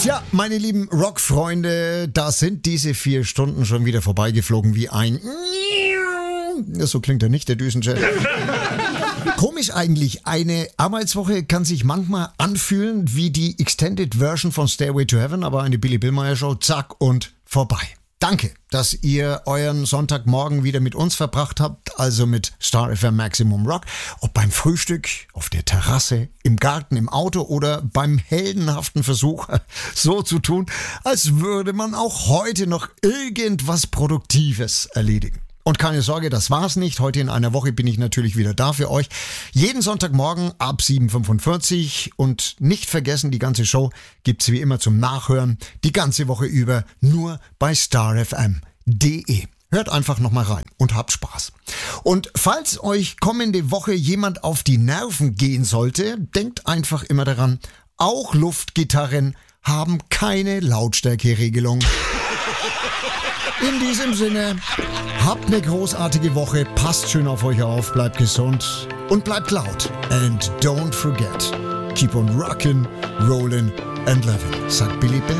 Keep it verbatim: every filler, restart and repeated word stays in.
Tja, meine lieben Rockfreunde, da sind diese vier Stunden schon wieder vorbeigeflogen wie ein... So klingt er nicht, der Düsenjet. Komisch eigentlich, eine Arbeitswoche kann sich manchmal anfühlen wie die Extended Version von Stairway to Heaven, aber eine Billy Billmeyer Show, zack und vorbei. Danke, dass ihr euren Sonntagmorgen wieder mit uns verbracht habt, also mit Star F M Maximum Rock. Ob beim Frühstück, auf der Terrasse, im Garten, im Auto oder beim heldenhaften Versuch, so zu tun, als würde man auch heute noch irgendwas Produktives erledigen. Und keine Sorge, das war's nicht. Heute in einer Woche bin ich natürlich wieder da für euch. Jeden Sonntagmorgen ab sieben Uhr fünfundvierzig. Und nicht vergessen, die ganze Show gibt's wie immer zum Nachhören. Die ganze Woche über nur bei star f m punkt d e. Hört einfach nochmal rein und habt Spaß. Und falls euch kommende Woche jemand auf die Nerven gehen sollte, denkt einfach immer daran, auch Luftgitarren haben keine Lautstärkeregelung. In diesem Sinne, habt eine großartige Woche, passt schön auf euch auf, bleibt gesund und bleibt laut. And don't forget, keep on rockin', rollin' and livin', sagt Billy Bill.